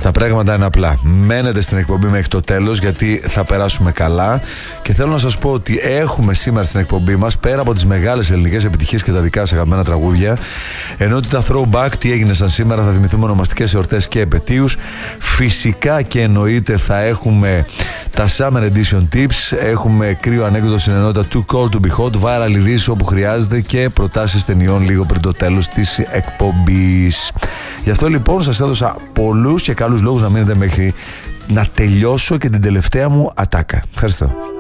Τα πράγματα είναι απλά. Μένετε στην εκπομπή μέχρι το τέλος, γιατί θα περάσουμε καλά. Και θέλω να σας πω ότι έχουμε σήμερα στην εκπομπή μας, πέρα από τις μεγάλες ελληνικές επιτυχίες και τα δικά σας αγαπημένα τραγούδια, ενώ ότι τα throwback, τι έγινε σαν σήμερα, θα θυμηθούμε ονομαστικές εορτές και επετείους. Φυσικά και εννοείται θα έχουμε τα Summer Edition Tips, έχουμε κρύο ανέκδοτο στην ενότητα Too Cold to Be Hot, viral ειδήσεις όπου χρειάζεται και προτάσεις ταινιών λίγο πριν το τέλος της εκπομπής. Γι' αυτό λοιπόν σας έδωσα πολλούς και καλούς λόγους να μείνετε μέχρι να τελειώσω και την τελευταία μου ατάκα. Ευχαριστώ.